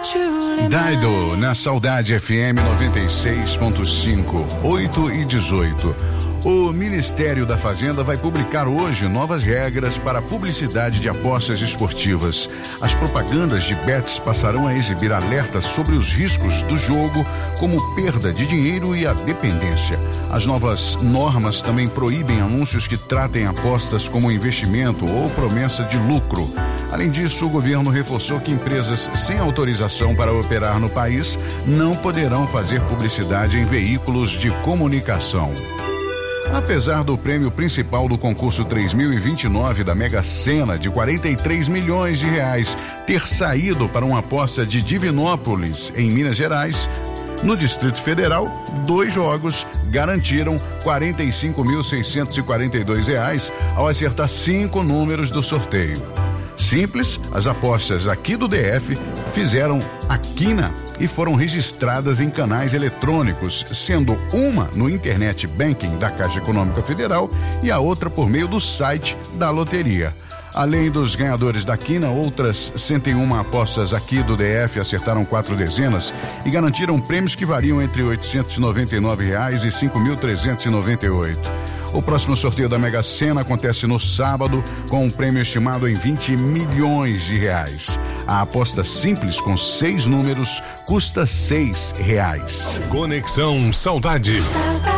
Daido, na Saudade FM 96.5, 8h18. O Ministério da Fazenda vai publicar hoje novas regras para a publicidade de apostas esportivas. As propagandas de bets passarão a exibir alertas sobre os riscos do jogo, como perda de dinheiro e a dependência. As novas normas também proíbem anúncios que tratem apostas como investimento ou promessa de lucro. Além disso, o governo reforçou que empresas sem autorização para operar no país não poderão fazer publicidade em veículos de comunicação. Apesar do prêmio principal do concurso 3029 da Mega Sena de 43 milhões de reais ter saído para uma aposta de Divinópolis, em Minas Gerais, no Distrito Federal, 2 jogos garantiram R$45.642 ao acertar 5 números do sorteio. Simples, as apostas aqui do DF fizeram a quina e foram registradas em canais eletrônicos, sendo uma no Internet Banking da Caixa Econômica Federal e a outra por meio do site da loteria. Além dos ganhadores da quina, outras 101 apostas aqui do DF acertaram 4 dezenas e garantiram prêmios que variam entre R$ 899 e R$ 5.398. O próximo sorteio da Mega Sena acontece no sábado, com um prêmio estimado em 20 milhões de reais. A aposta simples com 6 números custa R$6. Conexão Saudade.